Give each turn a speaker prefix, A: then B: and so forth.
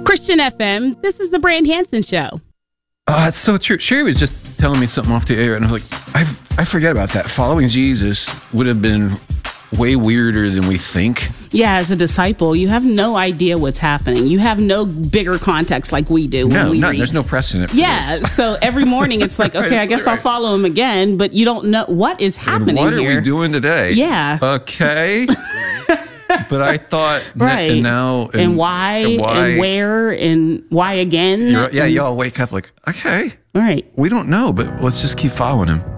A: Christian FM, this is the Brand Hansen Show.
B: It's so true. Sherry was just telling me something off the air, and I was like, I forget about that. Following Jesus would have been way weirder than we think.
A: Yeah, as a disciple, you have no idea what's happening. You have no bigger context like we do.
B: No,
A: when we read.
B: There's no precedent for
A: Yeah,
B: this.
A: So every morning it's like, okay, I guess I'll follow him again, but you don't know what is happening
B: What
A: here.
B: are we doing today?
A: Yeah.
B: Okay. But I thought,
A: Right.
B: And now,
A: and why, and where, and why again?
B: Y'all wake up like, okay,
A: Right.
B: we don't know, but let's just keep following him.